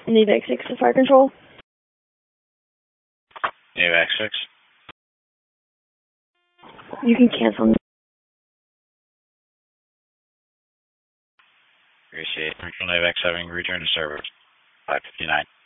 NAVAC 6 to fire control. NAVAC 6. You can cancel. Appreciate it. Regional NAVAC 7, return to service. 559.